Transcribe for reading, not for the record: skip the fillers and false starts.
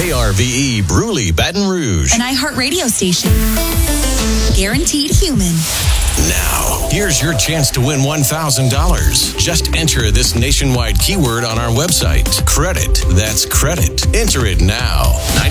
KRVE Bruley, Baton Rouge. An iHeart radio station. Guaranteed human. Now, here's your chance to win $1,000. Just enter this nationwide keyword on our website. Credit. That's credit. Enter it now.